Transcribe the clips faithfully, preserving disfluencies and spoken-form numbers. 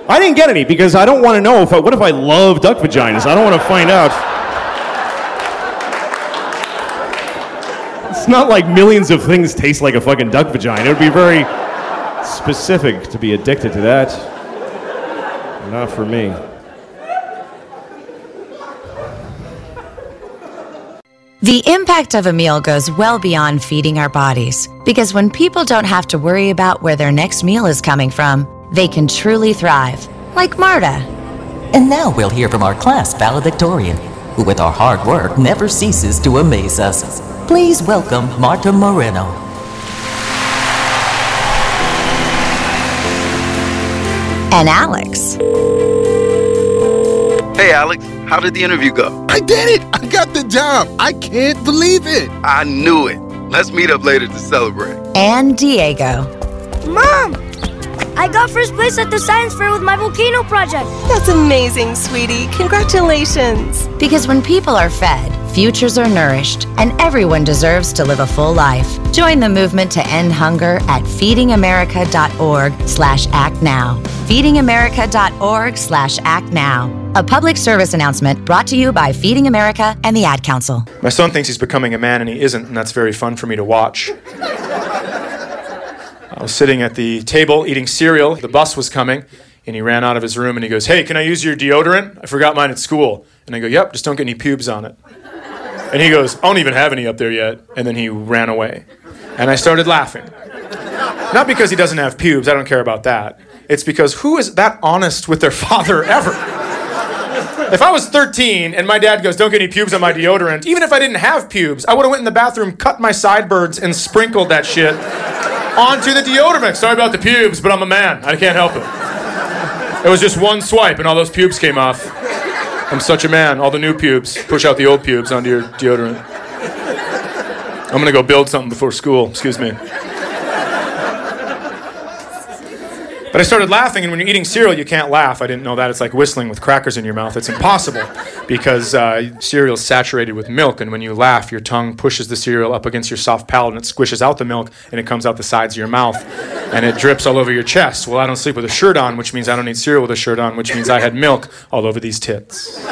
I didn't get any because I don't want to know if I, what if I love duck vaginas? I don't want to find out. It's not like millions of things taste like a fucking duck vagina. It would be very specific to be addicted to that. Not for me. The impact of a meal goes well beyond feeding our bodies, because when people don't have to worry about where their next meal is coming from, they can truly thrive, like Marta. And now we'll hear from our class valedictorian, who with our hard work never ceases to amaze us. Please welcome Marta Moreno. And Alex. Hey, Alex, how did the interview go? I did it! I got the job! I can't believe it! I knew it. Let's meet up later to celebrate. And Diego. Mom! I got first place at the science fair with my volcano project. That's amazing, sweetie. Congratulations. Because when people are fed, futures are nourished, and everyone deserves to live a full life. Join the movement to end hunger at feedingamerica.org slash act now. feedingamerica.org slash act now. A public service announcement brought to you by Feeding America and the Ad Council. My son thinks he's becoming a man and he isn't, and that's very fun for me to watch. I was sitting at the table eating cereal. The bus was coming, and he ran out of his room and he goes, "Hey, can I use your deodorant? I forgot mine at school." And I go, "Yep, just don't get any pubes on it." And he goes, "I don't even have any up there yet." And then he ran away. And I started laughing. Not because he doesn't have pubes, I don't care about that. It's because who is that honest with their father ever? If I was thirteen and my dad goes, "Don't get any pubes on my deodorant," even if I didn't have pubes, I would have went in the bathroom, cut my sideburns, and sprinkled that shit onto the deodorant. Sorry about the pubes, but I'm a man. I can't help it. It was just one swipe and all those pubes came off. I'm such a man. All the new pubes. Push out the old pubes onto your deodorant. I'm gonna go build something before school. Excuse me. But I started laughing, and when you're eating cereal, you can't laugh. I didn't know that. It's like whistling with crackers in your mouth. It's impossible because uh, cereal is saturated with milk, and when you laugh, your tongue pushes the cereal up against your soft palate, and it squishes out the milk, and it comes out the sides of your mouth, and it drips all over your chest. Well, I don't sleep with a shirt on, which means I don't eat cereal with a shirt on, which means I had milk all over these tits.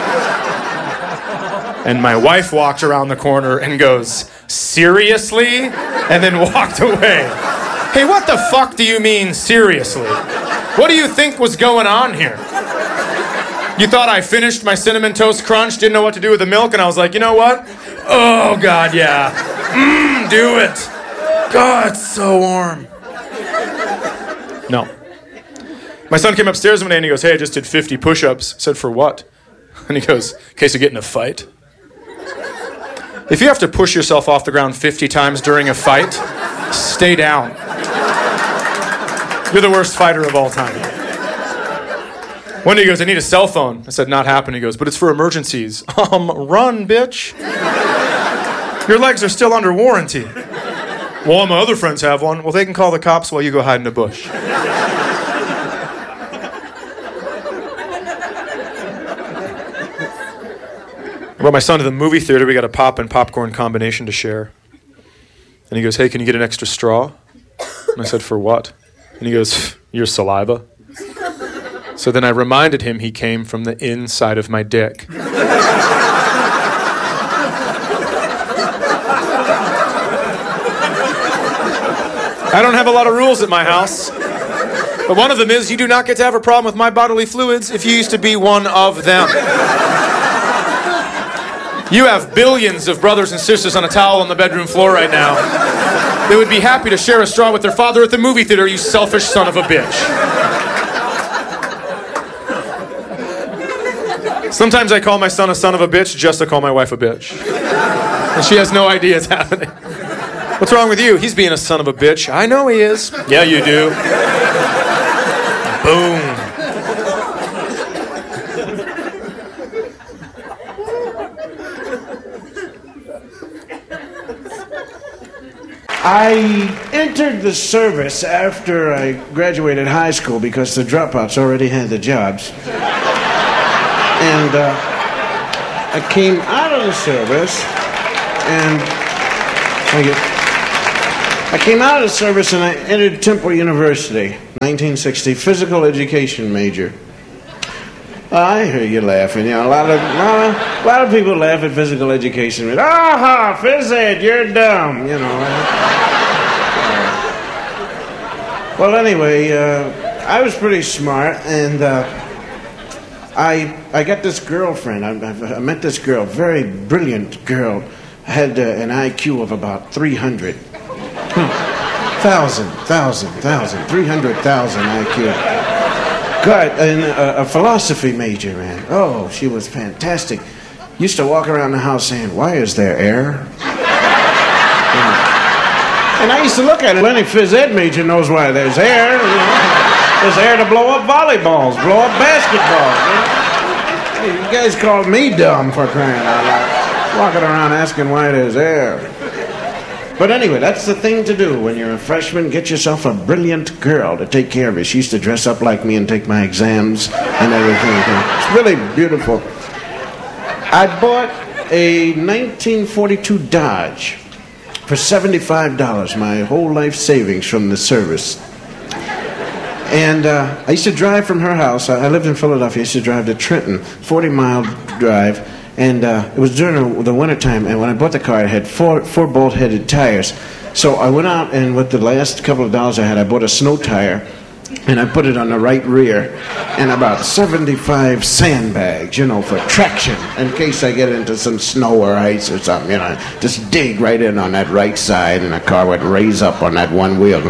And my wife walked around the corner and goes, "Seriously?" And then walked away. Hey, what the fuck do you mean, seriously? What do you think was going on here? You thought I finished my Cinnamon Toast Crunch, didn't know what to do with the milk, and I was like, you know what? Oh, God, yeah. Mmm, do it. God, it's so warm. No. My son came upstairs one day and he goes, "Hey, I just did fifty push-ups." I said, "For what?" And he goes, "In case you get in a fight." If you have to push yourself off the ground fifty times during a fight, stay down. You're the worst fighter of all time. One day he goes, "I need a cell phone." I said, "Not happening." He goes, "But it's for emergencies." Um, run, bitch. Your legs are still under warranty. "Well, all my other friends have one." "Well, they can call the cops while you go hide in a bush." I brought my son to the movie theater. We got a pop and popcorn combination to share. And he goes, "Hey, can you get an extra straw?" And I said, "For what?" And he goes, "Your saliva." So then I reminded him he came from the inside of my dick. I don't have a lot of rules at my house. But one of them is you do not get to have a problem with my bodily fluids if you used to be one of them. You have billions of brothers and sisters on a towel on the bedroom floor right now. They would be happy to share a straw with their father at the movie theater, you selfish son of a bitch. Sometimes I call my son a son of a bitch just to call my wife a bitch. And she has no idea it's happening. "What's wrong with you?" "He's being a son of a bitch." "I know he is." "Yeah, you do." Boom. I entered the service after I graduated high school because the dropouts already had the jobs. And uh, I came out of the service and I, get, I came out of the service and I entered Temple University. nineteen sixty, physical education major. I hear you laughing. You know, a lot of, lot of, a lot of people laugh at physical education. Aha, phys ed, you're dumb. You know. Well, anyway, uh, I was pretty smart, and uh, I I got this girlfriend. I, I, I met this girl, very brilliant girl. Had uh, an I Q of about three hundred. Thousand, thousand, thousand, three hundred thousand I Q. God, and a, a philosophy major, man. Oh, she was fantastic. Used to walk around the house saying, "Why is there air?" And I used to look at it. Any phys ed major knows why there's air. You know? There's air to blow up volleyballs, blow up basketballs. You know? You guys called me dumb for crying out loud. Walking around asking why there's air. But anyway, that's the thing to do when you're a freshman. Get yourself a brilliant girl to take care of you. She used to dress up like me and take my exams and everything. It's really beautiful. I bought a nineteen forty-two Dodge for seventy-five dollars, my whole life savings from the service. And uh, I used to drive from her house. I lived in Philadelphia. I used to drive to Trenton, forty-mile drive. And uh, it was during the wintertime, and when I bought the car, it had four, four bolt-headed tires. So I went out, and with the last couple of dollars I had, I bought a snow tire, and I put it on the right rear, and about seventy-five sandbags, you know, for traction, in case I get into some snow or ice or something, you know. Just dig right in on that right side, and the car would raise up on that one wheel.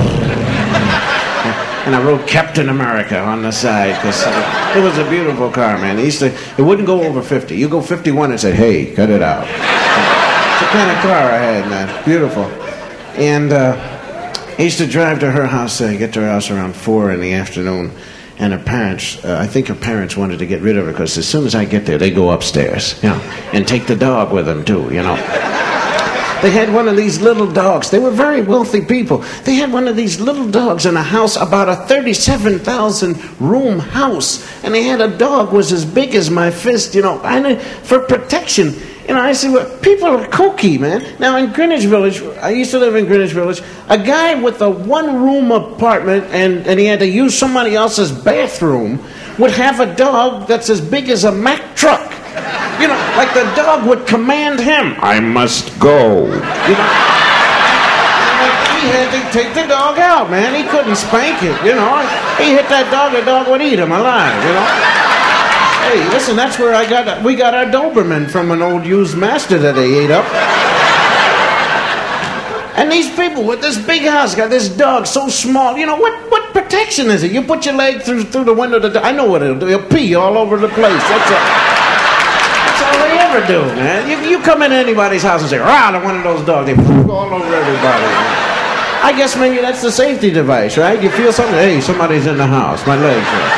And I wrote Captain America on the side, because it was a beautiful car, man. It used to, it wouldn't go over fifty. You go fifty-one and say, "Hey, cut it out." It's the kind of car I had, man. Beautiful. And uh, I used to drive to her house, uh, get to her house around four in the afternoon. And her parents, uh, I think her parents wanted to get rid of her, because as soon as I get there, they go upstairs, you know, and take the dog with them, too, you know. They had one of these little dogs. They were very wealthy people. They had one of these little dogs in a house, about a thirty-seven thousand room house. And they had a dog was as big as my fist, you know, and for protection. You know, I said, well, people are kooky, man. Now, in Greenwich Village, I used to live in Greenwich Village, a guy with a one-room apartment, and, and he had to use somebody else's bathroom, would have a dog that's as big as a Mack truck. You know, like the dog would command him, "I must go." You know? He had to take the dog out, man. He couldn't spank it, you know. He hit that dog, the dog would eat him alive, you know. Hey, listen, that's where I got, we got our Doberman from an old used master that they ate up. And these people with this big house got this dog so small. You know, what, what protection is it? You put your leg through through the window, of the, I know what it'll do. It'll pee all over the place. That's it. That's all they ever do, man. You, you come into anybody's house and say, "Rah," to one of those dogs, they poop all over everybody. I guess maybe that's the safety device, right? You feel something, hey, somebody's in the house. My legs are...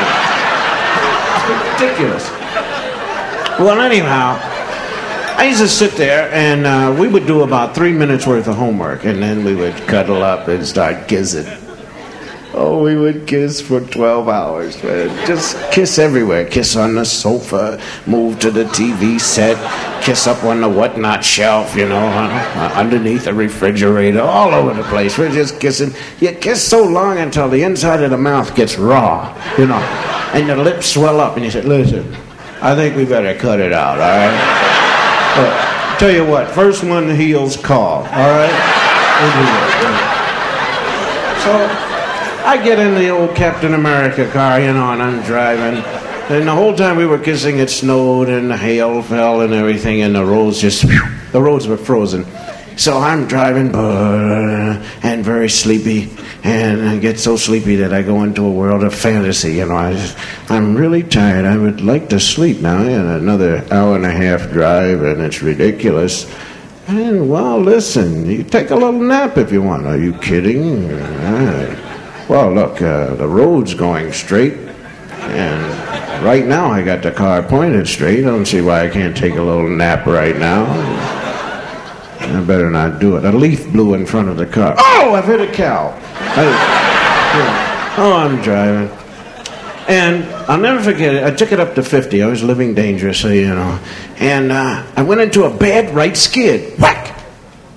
It's ridiculous. Well, anyhow, I used to sit there, and uh, we would do about three minutes worth of homework, and then we would cuddle up and start kissing. Oh, we would kiss for twelve hours, man. Just kiss everywhere. Kiss on the sofa, move to the T V set, kiss up on the whatnot shelf, you know, uh, underneath the refrigerator, all over the place. We're just kissing. You kiss so long until the inside of the mouth gets raw, you know, and your lips swell up, and you say, "Listen, I think we better cut it out, all right? But tell you what, first one the heels call, all right? We'll do that. So I get in the old Captain America car, you know, and I'm driving. And the whole time we were kissing, it snowed and the hail fell and everything, and the roads just, whew, the roads were frozen. So I'm driving, uh, and very sleepy, and I get so sleepy that I go into a world of fantasy, you know. I just, I'm really tired. I would like to sleep now. And another hour and a half drive, and it's ridiculous. And, well, listen, you take a little nap if you want. Are you kidding? Uh, well, look, uh, the road's going straight, and right now I got the car pointed straight. I don't see why I can't take a little nap right now. I better not do it. A leaf blew in front of the car. Oh, I've hit a cow. I, yeah. Oh, I'm driving. And I'll never forget it. I took it up to fifty. I was living dangerously, you know. And uh, I went into a bad right skid. Whack!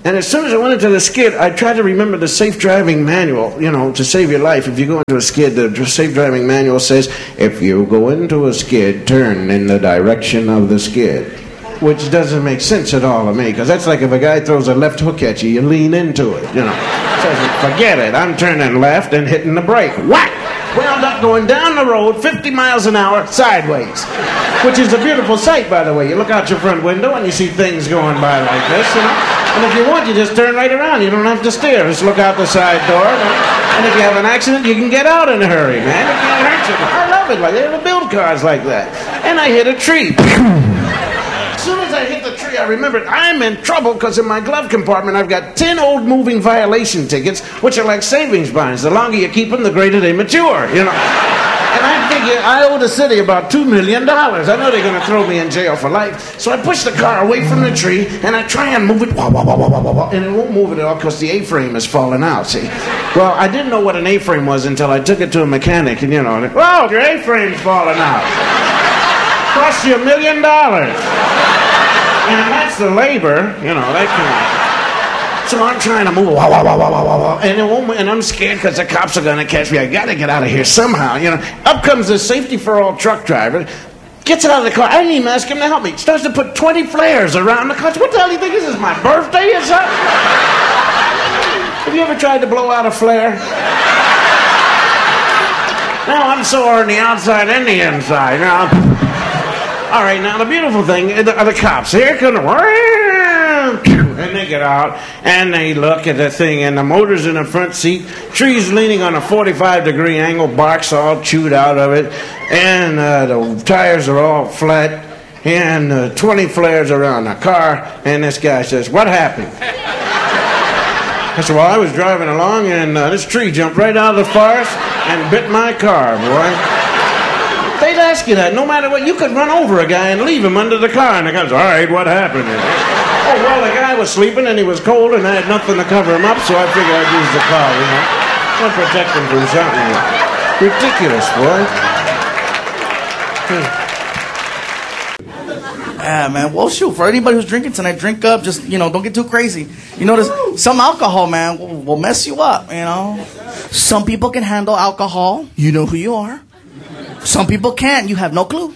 And as soon as I went into the skid, I tried to remember the safe driving manual, you know, to save your life. If you go into a skid, the safe driving manual says, if you go into a skid, turn in the direction of the skid. Which doesn't make sense at all to me, because that's like if a guy throws a left hook at you, you lean into it, you know. So forget it, I'm turning left and hitting the brake. Whack! Wound up going down the road fifty miles an hour sideways, which is a beautiful sight, by the way. You look out your front window and you see things going by like this, you know. And if you want, you just turn right around. You don't have to steer. Just look out the side door. And if you have an accident, you can get out in a hurry, man. It can't hurt you. I love it. Like they don't build cars like that. And I hit a tree. As soon as I hit the tree, I remembered I'm in trouble because in my glove compartment I've got ten old moving violation tickets, which are like savings bonds. The longer you keep them, the greater they mature, you know. And I figure I owe the city about two million dollars. I know they're going to throw me in jail for life. So I push the car away from the tree, and I try and move it, wah, wah, wah, wah, wah, wah, and it won't move it at all because the A-frame is falling out, see. Well, I didn't know what an A-frame was until I took it to a mechanic, and you know, well, your A-frame's falling out. Cost you a million dollars. And that's the labor, you know, that kind of... So I'm trying to move, wah, wah, wah, wah, wah, wah, and, it won't, and I'm scared because the cops are going to catch me. I got to get out of here somehow, you know. Up comes the safety-for-all truck driver, gets out of the car. I didn't even ask him to help me. Starts to put twenty flares around the car. What the hell do you think this is, my birthday or something? Have you ever tried to blow out a flare? Now I'm sore on the outside and the inside. Now, all right, now the beautiful thing are the, are the cops. Here come the... And they get out, and they look at the thing, and the motor's in the front seat, tree's leaning on a forty-five degree angle, bark's all chewed out of it, and uh, the tires are all flat, and uh, twenty flares around the car, and this guy says, what happened? I said, well, I was driving along, and uh, this tree jumped right out of the forest and bit my car, boy. They'd ask you that, no matter what. You could run over a guy and leave him under the car, and the guy says, all right, what happened? Oh, well, the guy was sleeping, and he was cold, and I had nothing to cover him up, so I figured I'd use the car, you know. I'll protect him from something. Ridiculous, boy. Yeah, man. Well, shoot, for anybody who's drinking tonight, drink up. Just, you know, don't get too crazy. You notice some alcohol, man, will, will mess you up, you know. Some people can handle alcohol. You know who you are. Some people can't. You have no clue.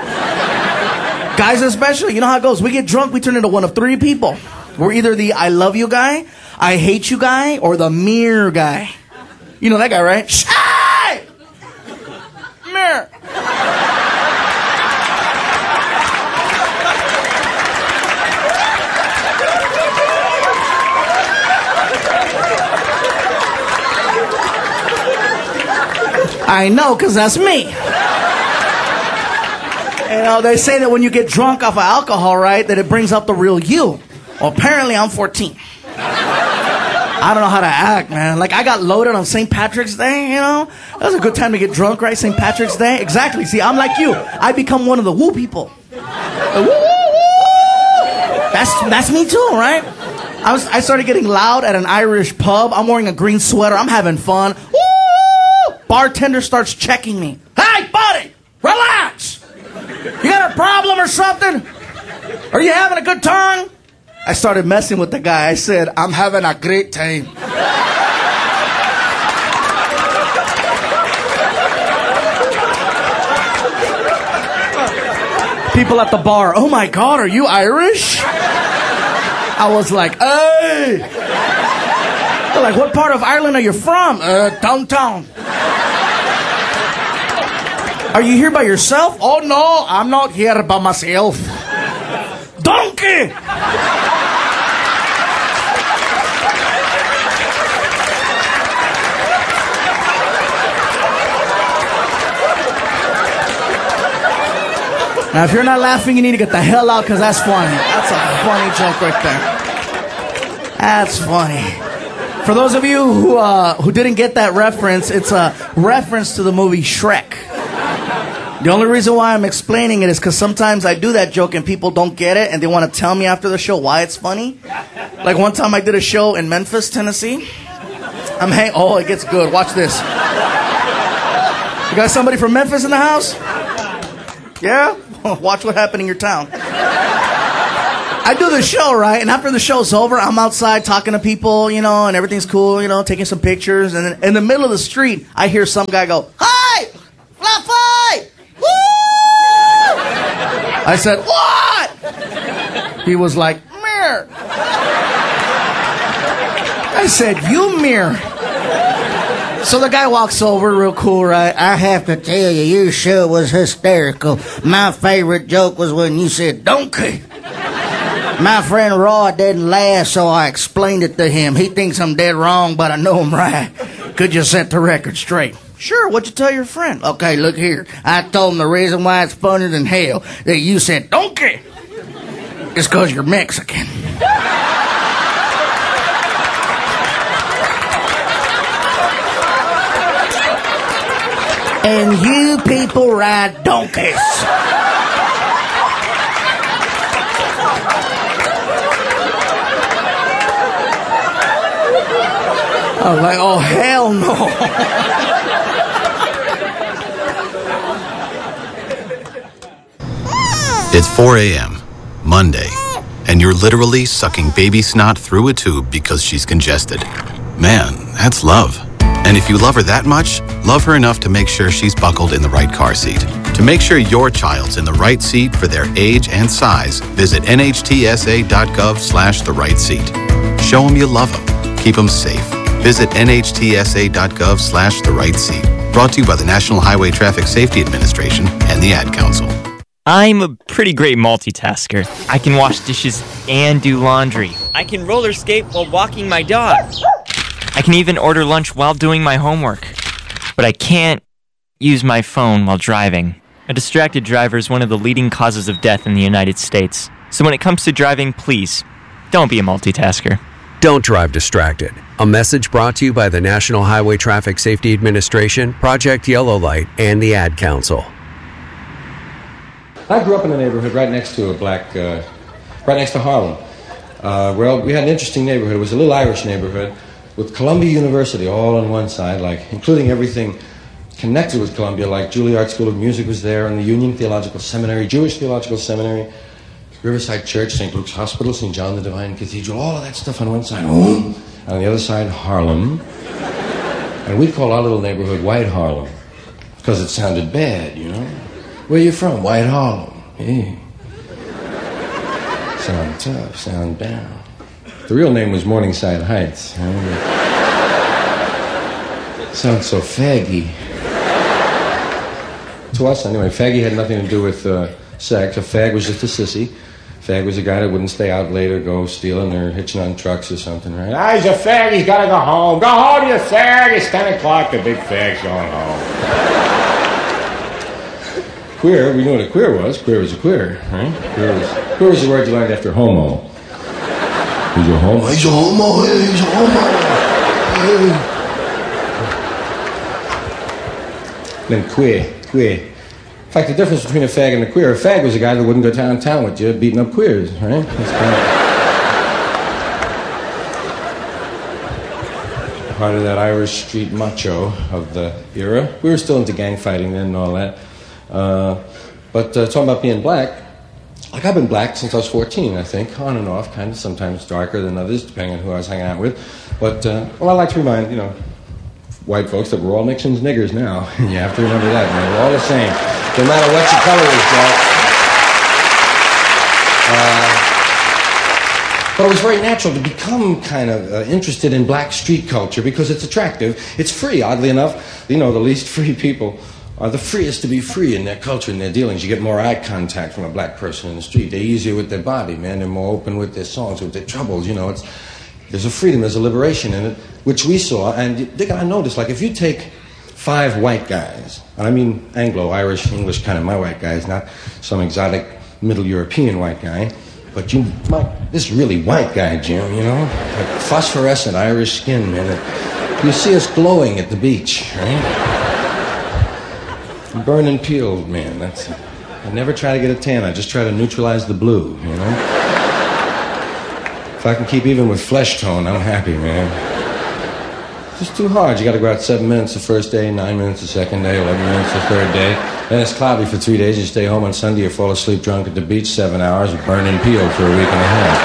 Guys especially, you know how it goes. We get drunk, we turn into one of three people. We're either the I love you guy, I hate you guy, or the mirror guy. You know that guy, right? Shh, hey! Mirror. I know, because that's me. You know, they say that when you get drunk off of alcohol, right, that it brings out the real you. Well, apparently I'm fourteen. I don't know how to act, man. Like, I got loaded on Saint Patrick's Day, you know? That was a good time to get drunk, right? Saint Patrick's Day. Exactly. See, I'm like you. I become one of the woo people. The woo, woo, woo. That's, that's me too, right? I, was, I started getting loud at an Irish pub. I'm wearing a green sweater. I'm having fun. Woo! Bartender starts checking me. Hey, buddy, relax. You got a problem or something? Are you having a good time? I started messing with the guy. I said, I'm having a great time. People at the bar, oh my God, are you Irish? I was like, hey. They're like, what part of Ireland are you from? Uh, downtown. Are you here by yourself? Oh, no, I'm not here by myself. Donkey! Now, if you're not laughing, you need to get the hell out, because that's funny. That's a funny joke right there. That's funny. For those of you who uh, who didn't get that reference, it's a reference to the movie Shrek. The only reason why I'm explaining it is because sometimes I do that joke and people don't get it and they want to tell me after the show why it's funny. Like one time I did a show in Memphis, Tennessee. I'm hang- Oh, it gets good. Watch this. You got somebody from Memphis in the house? Yeah? Watch what happened in your town. I do the show, right? And after the show's over, I'm outside talking to people, you know, and everything's cool, you know, taking some pictures. And then in the middle of the street, I hear some guy go, "Hi! Fluffy! Woo!" I said, "What?" He was like, "Mirror." I said, "You mirror." So the guy walks over real cool, right? "I have to tell you, your show was hysterical. My favorite joke was when you said, 'donkey.' My friend Roy didn't laugh, so I explained it to him. He thinks I'm dead wrong, but I know I'm right. Could you set the record straight?" "Sure, what'd you tell your friend?" "Okay, look here. I told him the reason why it's funnier than hell that you said 'donkey' is because you're Mexican." "And you people ride donkeys." I was like, oh, hell no. It's four a.m., Monday, and you're literally sucking baby snot through a tube because she's congested. Man, that's love. And if you love her that much, love her enough to make sure she's buckled in the right car seat. To make sure your child's in the right seat for their age and size, visit nhtsa.gov slash the right seat. Show them you love them. Keep them safe. Visit nhtsa.gov slash the right seat. Brought to you by the National Highway Traffic Safety Administration and the Ad Council. I'm a pretty great multitasker. I can wash dishes and do laundry. I can roller skate while walking my dog. I can even order lunch while doing my homework. But I can't use my phone while driving. A distracted driver is one of the leading causes of death in the United States. So when it comes to driving, please, don't be a multitasker. Don't drive distracted. A message brought to you by the National Highway Traffic Safety Administration, Project Yellow Light, and the Ad Council. I grew up in a neighborhood right next to a black, uh, right next to Harlem. Uh, well, we had an interesting neighborhood. It was a little Irish neighborhood with Columbia University all on one side, like including everything connected with Columbia, like Juilliard School of Music was there, and the Union Theological Seminary, Jewish Theological Seminary, Riverside Church, Saint Luke's Hospital, Saint John the Divine Cathedral, all of that stuff on one side. On the other side, Harlem. And we'd call our little neighborhood White Harlem because it sounded bad, you know. "Where you from?" "White Harlem." Hey. Sound tough, sound down. The real name was Morningside Heights. Sounds so faggy. To us, anyway, faggy had nothing to do with uh, sex. A fag was just a sissy. Fag was a guy that wouldn't stay out late or go stealing or hitching on trucks or something, right? "Ah, he's a fag, he's got to go home. Go home, you fag. It's ten o'clock, the big fag's going home." Queer, we knew what a queer was. Queer was a queer, right? Queer was, queer was the word you learned after homo. He's a homo. He's a homo. He's a homo. Hey. Then queer, queer. In fact, the difference between a fag and a queer, a fag was a guy that wouldn't go downtown with you beating up queers, right? That's kind of part of that Irish street macho of the era. We were still into gang fighting then and all that. Uh, but uh, talking about being black, like I've been black since I was fourteen, I think, on and off, kind of, sometimes darker than others, depending on who I was hanging out with. But, uh, well, I like to remind, you know, white folks that we're all Nixon's niggers now. You have to remember that, man. We're all the same. No matter what your color is, Jack. Uh, but it was very natural to become kind of uh, interested in black street culture because it's attractive. It's free, oddly enough. You know, the least free people are the freest to be free in their culture and their dealings. You get more eye contact from a black person in the street. They're easier with their body, man. They're more open with their songs, with their troubles. You know, it's there's a freedom, there's a liberation in it, which we saw. And Dick, I noticed, like, if you take five white guys, and I mean Anglo, Irish, English kind of my white guys, not some exotic Middle European white guy, but you, my, this really white guy, Jim, you know, like phosphorescent Irish skin, man. You see us glowing at the beach, right? Burning peeled, man. That's. I never try to get a tan. I just try to neutralize the blue, you know? If I can keep even with flesh tone, I'm happy, man. It's just too hard. You got to go out seven minutes the first day, nine minutes the second day, eleven minutes the third day. Then it's cloudy for three days. You stay home on Sunday, you fall asleep drunk at the beach seven hours, you burn in peel for a week and a half.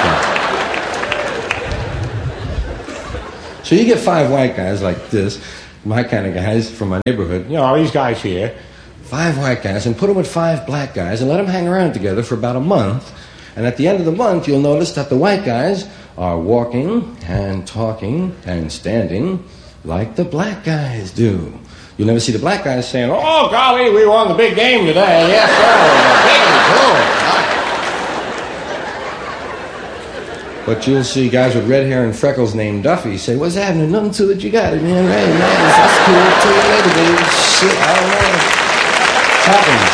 You know? So you get five white guys like this, my kind of guys from my neighborhood. You know, these guys here. Five white guys, and put them with five black guys, and let them hang around together for about a month. And at the end of the month, you'll notice that the white guys are walking and talking and standing like the black guys do. You'll never see the black guys saying, "Oh, golly, we won the big game today. Yes, sir. But you'll see guys with red hair and freckles named Duffy say, "What's happening? Nothing to it. You got it, man. Right, nice. That's cool. See you later, baby. Shit, I don't know. Happening."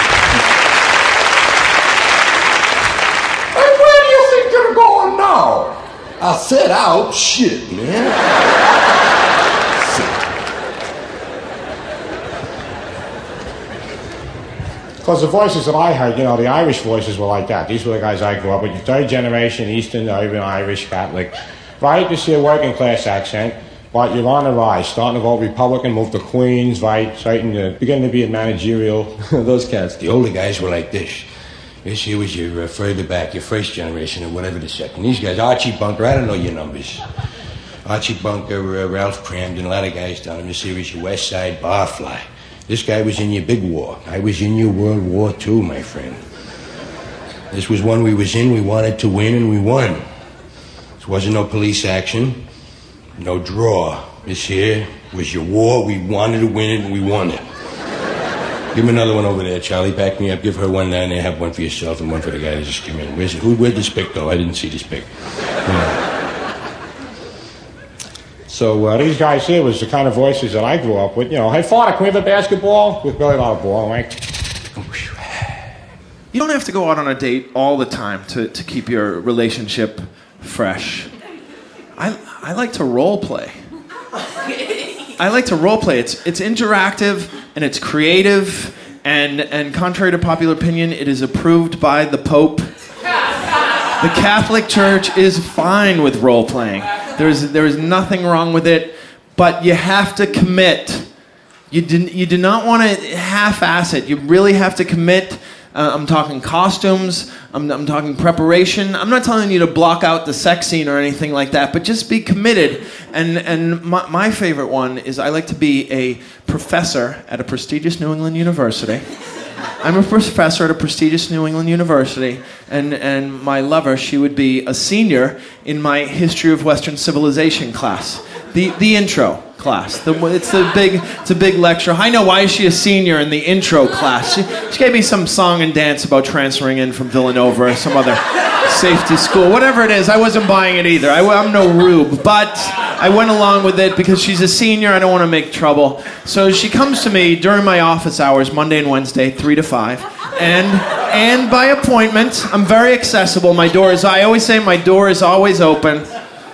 Hey, where do you think you're going now? I said out. Shit, man. Because the voices that I heard, you know, the Irish voices were like that. These were the guys I grew up with. Third generation, Eastern, Urban, Irish, Catholic. Right? You see a working class accent, but you're on the rise. Starting to vote Republican, move to Queens, right? Starting to, beginning to be a managerial. Those cats. The older guys were like this. This here was your uh, further back, your first generation, or whatever the second. These guys, Archie Bunker, I don't know your numbers. Archie Bunker, uh, Ralph Cramden, a lot of guys down in the series, your West Side Barfly. This guy was in your big war. I was in your World War Two, my friend. This was one we was in, we wanted to win, and we won. This wasn't no police action, no draw. This here was your war, we wanted to win it, and we won it. Give me another one over there, Charlie. Back me up, give her one down there, have one for yourself and one for the guy that just came in. Where's it? Who, where'd this pick go? I didn't see this pick. Yeah. So uh, these guys here was the kind of voices that I grew up with. You know, hey, father, can we have a basketball? With Billy Ball ball, right? You don't have to go out on a date all the time to, to keep your relationship fresh. I, I like to role play. I like to role play. It's, it's interactive and it's creative, and, and contrary to popular opinion, it is approved by the Pope. The Catholic Church is fine with role playing. There's there's nothing wrong with it, but you have to commit. You do, you do not want to half-ass it. You really have to commit. Uh, I'm talking costumes. I'm, I'm talking preparation. I'm not telling you to block out the sex scene or anything like that, but just be committed. And and my, my favorite one is I like to be a professor at a prestigious New England university. I'm a professor at a prestigious New England university, and, and my lover, she would be a senior in my History of Western Civilization class. The the intro class. The, it's the big it's a big lecture. I know, why is she a senior in the intro class? She, she gave me some song and dance about transferring in from Villanova or some other safety school. Whatever it is, I wasn't buying it either. I, I'm no rube, but I went along with it because she's a senior. I don't want to make trouble. So she comes to me during my office hours, Monday and Wednesday, three to five, and and by appointment. I'm very accessible. My door is. I always say my door is always open.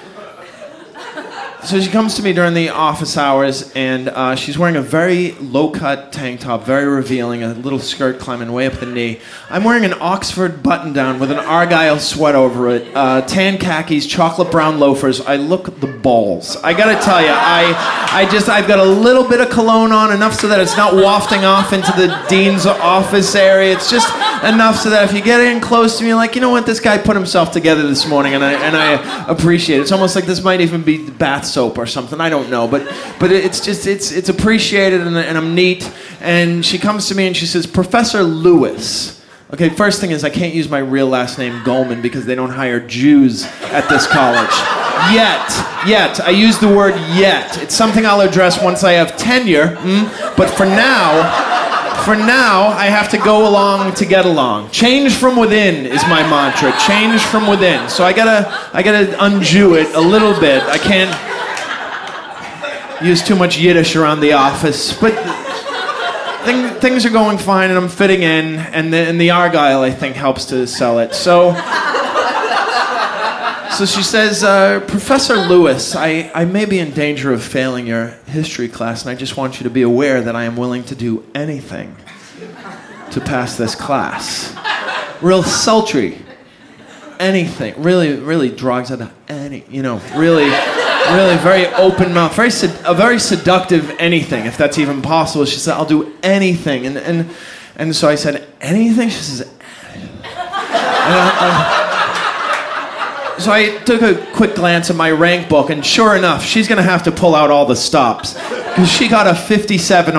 So she comes to me during the office hours, and uh, she's wearing a very low-cut tank top, very revealing, a little skirt climbing way up the knee. I'm wearing an Oxford button-down with an Argyle sweat over it, uh, tan khakis, chocolate brown loafers. I look the balls. I gotta tell you, I, I just, I've got a little bit of cologne on, enough so that it's not wafting off into the dean's office area. It's just enough so that if you get in close to me, you're like, you know what, this guy put himself together this morning, and I, and I appreciate it. It's almost like this might even be bath soap or something, I don't know, but but it's just it's it's appreciated, and, and I'm neat. And she comes to me and she says, Professor Lewis. Okay, first thing is I can't use my real last name Goldman because they don't hire Jews at this college. Yet, yet. I use the word yet. It's something I'll address once I have tenure, mm? But for now, for now, I have to go along to get along. Change from within is my mantra. Change from within. So I gotta I gotta un-Jew it a little bit. I can't use too much Yiddish around the office, but thing, things are going fine, and I'm fitting in, and the, and the Argyle, I think, helps to sell it. So, so she says, uh, Professor Lewis, I, I may be in danger of failing your history class, and I just want you to be aware that I am willing to do anything to pass this class. Real sultry. Anything. Really, really drugs out of any, you know, really... really very open mouth, very sed- a very seductive anything, if that's even possible. She said, "I'll do anything," and and and so I said, "Anything?" She says, "Anything." And I, I, so I took a quick glance at my rank book, and sure enough, she's gonna have to pull out all the stops because she got a fifty-seven